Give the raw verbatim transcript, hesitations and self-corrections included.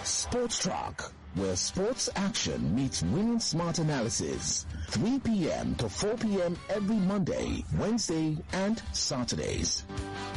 Sports Track, where sports action meets winning smart analysis. three p.m. to four p.m. every Monday, Wednesday, and Saturdays.